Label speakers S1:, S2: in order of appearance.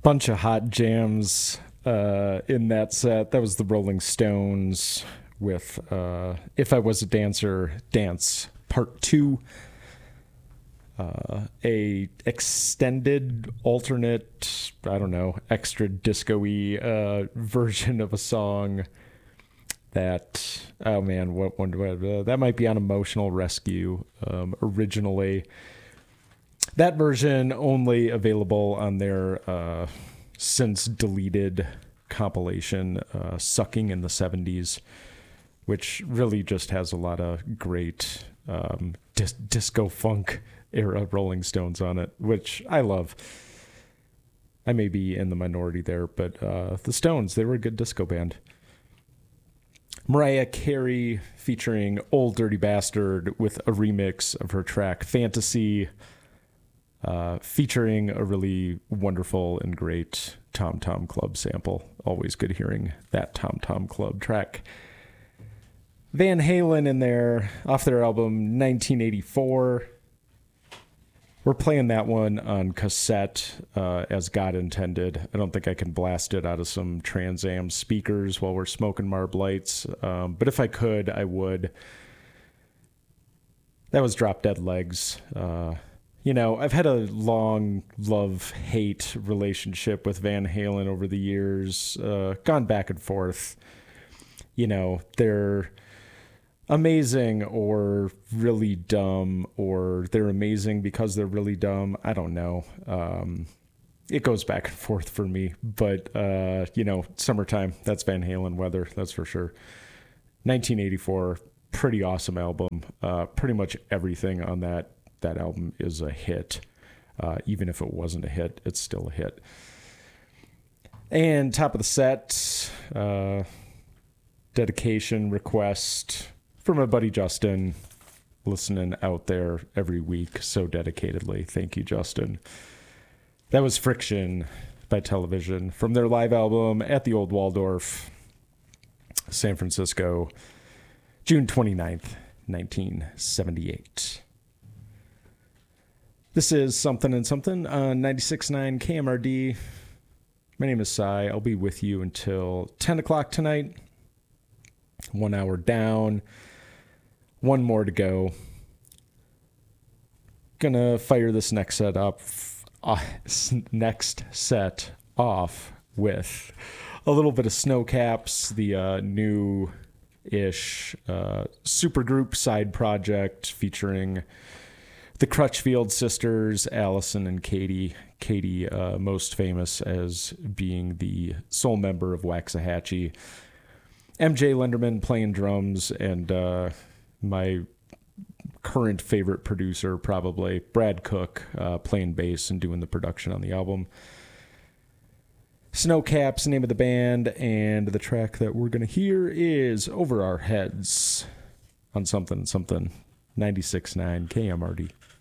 S1: Bunch of hot jams in that set. That was the Rolling Stones with If I Was a Dancer, Dance Part 2. A extended, alternate, I don't know, extra disco-y version of a song that, oh man, what one that might be on Emotional Rescue originally. That version only available on their since deleted compilation, Sucking in the 70s, which really just has a lot of great disco funk era Rolling Stones on it, which I love. I may be in the minority there, but the Stones, they were a good disco band. Mariah Carey featuring Old Dirty Bastard with a remix of her track Fantasy, featuring a really wonderful and great Tom Tom Club sample. Always good hearing that Tom Tom Club track. Van Halen in there, off their album 1984. We're playing that one on cassette as God intended. I don't think I can blast it out of some Trans Am speakers while we're smoking Marb Lights. But if I could, I would. That was Drop Dead Legs. I've had a long love-hate relationship with Van Halen over the years, gone back and forth. They're amazing or really dumb, or they're amazing because they're really dumb. I don't know. It goes back and forth for me, but summertime, that's Van Halen weather, that's for sure. 1984, pretty awesome album. Pretty much everything on that album is a hit. Even if it wasn't a hit, it's still a hit. And top of the set, dedication request from my buddy Justin, listening out there every week so dedicatedly. Thank you, Justin. That was Friction by Television from their live album at the Old Waldorf, San Francisco, June 29th, 1978. This is Something and Something on 96.9 KMRD. My name is Cy. I'll be with you until 10 o'clock tonight. 1 hour down. One more to go. Gonna fire this next set off with a little bit of Snowcaps, the new-ish supergroup side project featuring the Crutchfield sisters, Allison and Katie. Katie, most famous as being the sole member of Waxahachie. MJ Lenderman playing drums, and my current favorite producer, probably, Brad Cook, playing bass and doing the production on the album. Snowcaps, name of the band, and the track that we're going to hear is Over Our Heads on Something 96.9 KMRD.